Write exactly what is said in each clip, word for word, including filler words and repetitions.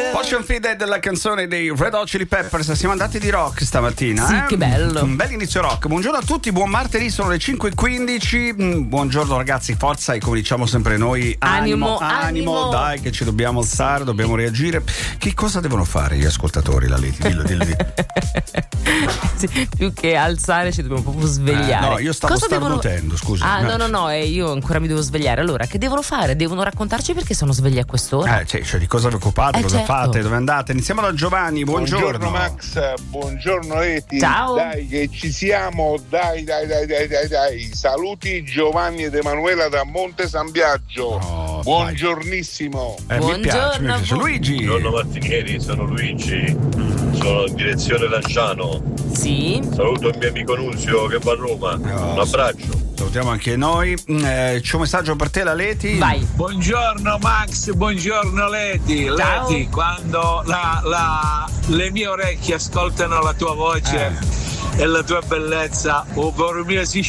Potion Feed della canzone dei Red Hot Chili Peppers. Siamo andati di rock stamattina. Sì, eh? che bello. Un bel inizio rock. Buongiorno a tutti, buon martedì, sono le cinque e quindici. Buongiorno ragazzi, forza, e come diciamo sempre noi, animo, Animo, animo, animo. dai che ci dobbiamo alzare, dobbiamo reagire. Che cosa devono fare gli ascoltatori, la Leti? Dillo, dillo, dillo. Sì, più che alzare ci dobbiamo proprio svegliare. Eh, no, io stavo Cosa starnutendo, devono... scusa. Ah, no, No. no, no, e io ancora mi devo svegliare. Allora, che devono fare? Devono raccontarci perché sono svegli a quest'ora? Eh, cioè, cioè, di cosa vi occupate, Eh, cosa certo. fate, dove andate? Iniziamo da Giovanni, buongiorno. Buongiorno Max, buongiorno Eti. Ciao. Dai che ci siamo, dai dai dai dai dai dai. Saluti Giovanni ed Emanuela da Monte San Biagio. Oh, Buongiornissimo. Eh, mi piace, mi Buongiorno. piace. Luigi. Buongiorno Martinieri, sono Luigi, sono in direzione Lanciano. Sì. Saluto il mio amico Nunzio che va a Roma. Oh, Un abbraccio. Salutiamo anche noi. Eh, c'è un messaggio per te, la Leti. Vai. Buongiorno Max, buongiorno Leti. Ciao. Leti, quando la, la, le mie orecchie ascoltano la tua voce Eh. e la tua bellezza, oh cuore mio si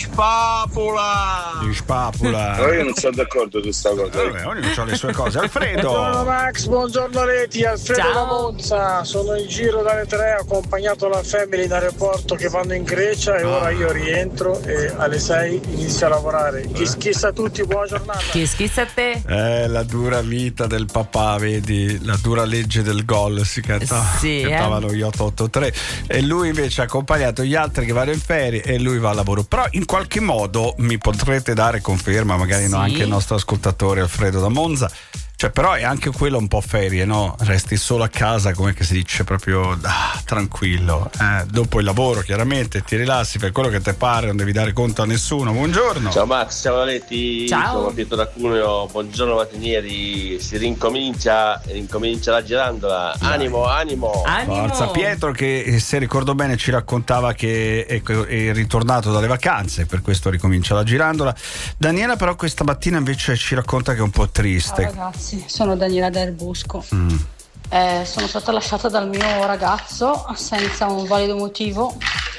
spapola. Di spapula. Però io non sono d'accordo su questa cosa. Vabbè, ognuno ha le sue cose. Buongiorno Alfredo. Max, buongiorno Leti, Alfredo Ciao. da Monza, sono in giro dalle tre, ho accompagnato la family in aeroporto che vanno in Grecia e ora io rientro e alle sei inizio a lavorare. Kiss kiss a tutti, buona giornata. Che schizza a te? Eh, la dura vita del papà, vedi, la dura legge del gol si cantava, Sì, cantavano gli otto otto tre e lui invece ha accompagnato gli altri che vanno in ferie e lui va al lavoro. Però in qualche modo mi potrete dare conferma, magari Sì. no, anche il nostro ascoltatore Alfredo da Monza. Cioè, però è anche quello un po' ferie, no? Resti solo a casa, come che si dice, proprio ah, tranquillo. Eh, dopo il lavoro, chiaramente, ti rilassi, fai quello che ti pare, non devi dare conto a nessuno. Buongiorno. Ciao Max, ciao Letti, Ciao. sono Pietro da Cuneo, buongiorno mattinieri, si rincomincia, rincomincia la girandola, animo, animo. Animo. Forza Pietro che eh, se ricordo bene ci raccontava che è, è ritornato dalle vacanze, per questo ricomincia la girandola. Daniela però questa mattina invece ci racconta che è un po' triste. Ciao ragazzi, sono Daniela del Busco. Mm. Eh, sono stata lasciata dal mio ragazzo senza un valido motivo.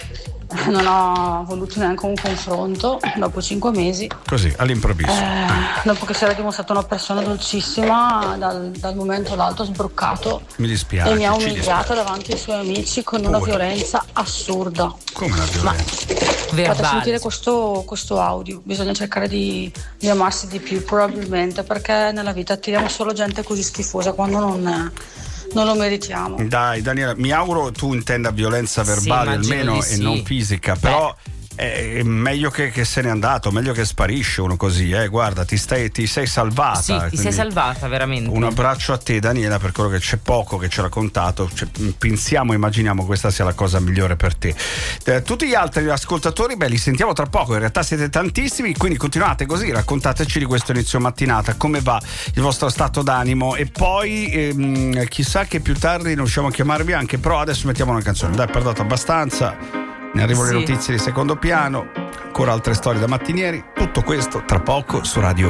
Non ho voluto neanche un confronto dopo cinque mesi. Così, all'improvviso. Eh, dopo che si era dimostrata una persona dolcissima, dal, dal momento all'altro sbroccato Mi dispiace. e mi ha ci umiliata dispiace. davanti ai suoi amici con una Pure. violenza assurda. Come una violenza? Fate Verbale. sentire questo, questo audio, bisogna cercare di, di amarsi di più probabilmente, perché nella vita attiriamo solo gente così schifosa quando non, non lo meritiamo. Dai Daniela, mi auguro tu intenda violenza verbale immagino almeno di e sì. non fisica, però è meglio che, che se n'è andato, meglio che sparisce uno così, eh. Guarda, ti, stai, ti sei salvata. Sì, ti sei quindi salvata veramente. Un abbraccio a te Daniela per quello che c'è poco che ci ha raccontato, cioè, pensiamo, immaginiamo questa sia la cosa migliore per te. Eh, tutti gli altri ascoltatori, beh, li sentiamo tra poco, in realtà siete tantissimi, quindi continuate così, raccontateci di questo inizio mattinata, come va il vostro stato d'animo e poi ehm, chissà che più tardi non riusciamo a chiamarvi anche, però adesso mettiamo una canzone, dai, parlato abbastanza. Ne arrivano Sì. le notizie di secondo piano, ancora altre storie da mattinieri, tutto questo tra poco su Radio